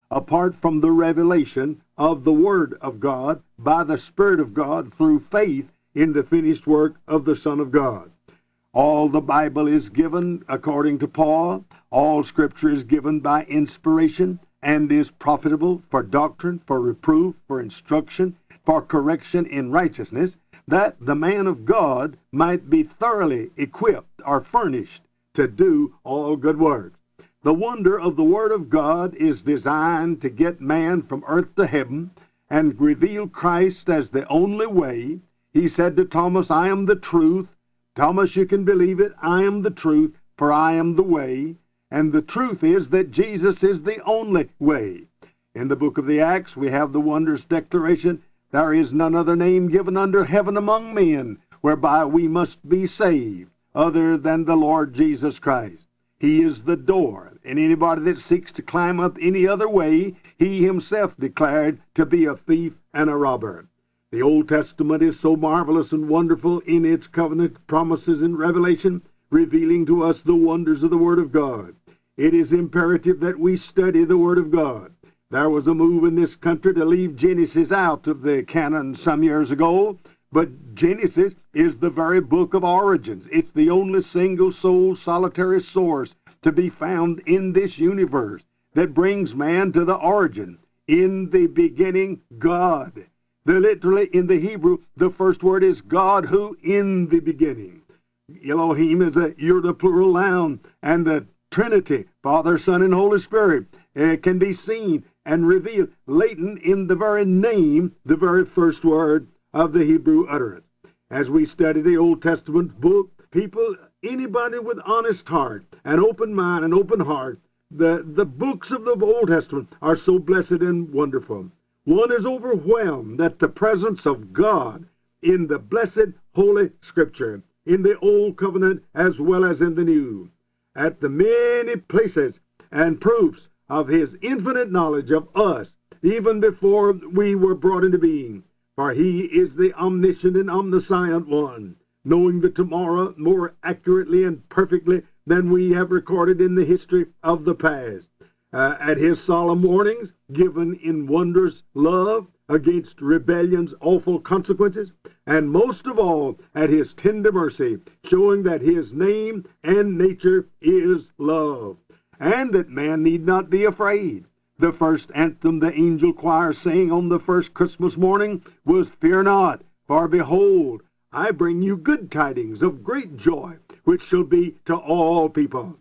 apart from the revelation of the Word of God by the Spirit of God through faith in the finished work of the Son of God. All the Bible is given, according to Paul, all Scripture is given by inspiration and is profitable for doctrine, for reproof, for instruction, for correction in righteousness, that the man of God might be thoroughly equipped or furnished to do all good works. The wonder of the Word of God is designed to get man from earth to heaven and reveal Christ as the only way. He said to Thomas, I am the truth. Thomas, you can believe it. I am the truth, for I am the way. And the truth is that Jesus is the only way. In the book of the Acts, we have the wondrous declaration, there is none other name given under heaven among men, whereby we must be saved, other than the Lord Jesus Christ. He is the door, and anybody that seeks to climb up any other way, he himself declared to be a thief and a robber. The Old Testament is so marvelous and wonderful in its covenant promises in Revelation, revealing to us the wonders of the Word of God. It is imperative that we study the Word of God. There was a move in this country to leave Genesis out of the canon some years ago, but Genesis is the very book of origins. It's the only single soul solitary source to be found in this universe that brings man to the origin. In the beginning, God. Literally, in the Hebrew, the first word is God, who in the beginning. Elohim is you're the plural noun, and the Trinity, Father, Son, and Holy Spirit, can be seen and revealed latent in the very name, the very first word of the Hebrew utterance. As we study the Old Testament book, people, anybody with honest heart, and open mind, and open heart, the books of the Old Testament are so blessed and wonderful. One is overwhelmed at the presence of God in the blessed Holy Scripture, in the Old Covenant as well as in the New, at the many places and proofs of His infinite knowledge of us, even before we were brought into being. For He is the omniscient and omniscient one, knowing the tomorrow more accurately and perfectly than we have recorded in the history of the past. At His solemn warnings, given in wondrous love against rebellion's awful consequences, and most of all at His tender mercy, showing that His name and nature is love, and that man need not be afraid. The first anthem the angel choir sang on the first Christmas morning was, Fear not, for behold, I bring you good tidings of great joy, which shall be to all people.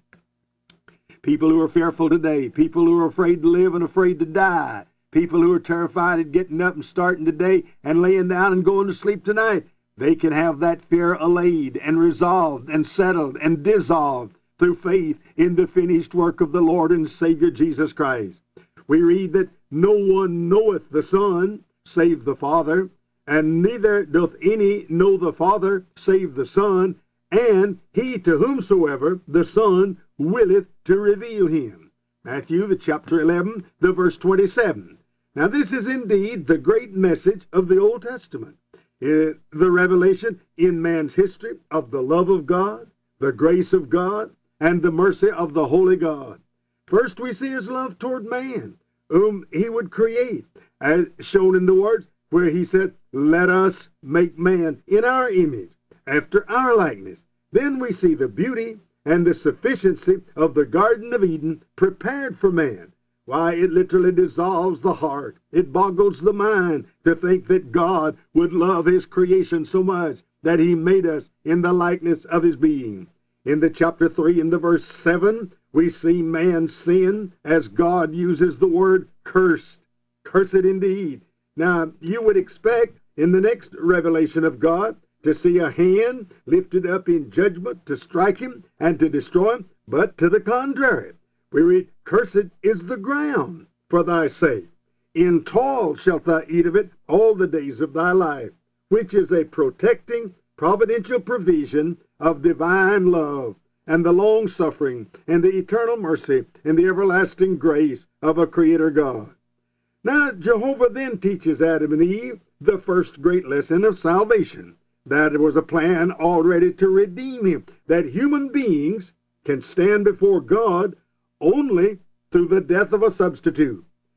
People who are fearful today, people who are afraid to live and afraid to die, people who are terrified of getting up and starting today and laying down and going to sleep tonight, they can have that fear allayed and resolved and settled and dissolved through faith in the finished work of the Lord and Savior Jesus Christ. We read that no one knoweth the Son save the Father, and neither doth any know the Father save the Son, and he to whomsoever the Son willeth to reveal him. Matthew, the chapter 11, the verse 27. Now this is indeed the great message of the Old Testament. The revelation in man's history of the love of God, the grace of God, and the mercy of the Holy God. First we see His love toward man, whom He would create, as shown in the words where He said, Let us make man in our image, after our likeness. Then we see the beauty and the sufficiency of the Garden of Eden prepared for man. Why, it literally dissolves the heart. It boggles the mind to think that God would love His creation so much that He made us in the likeness of His being. In the chapter 3, in the verse 7, we see man's sin as God uses the word cursed. Cursed indeed. Now, you would expect in the next revelation of God to see a hand lifted up in judgment to strike him and to destroy him, but to the contrary. We read, Cursed is the ground for thy sake. In toil shalt thou eat of it all the days of thy life, which is a protecting, providential provision of divine love and the long-suffering and the eternal mercy and the everlasting grace of a Creator God. Now, Jehovah then teaches Adam and Eve the first great lesson of salvation, that it was a plan already to redeem him, that human beings can stand before God only through the death of a substitute.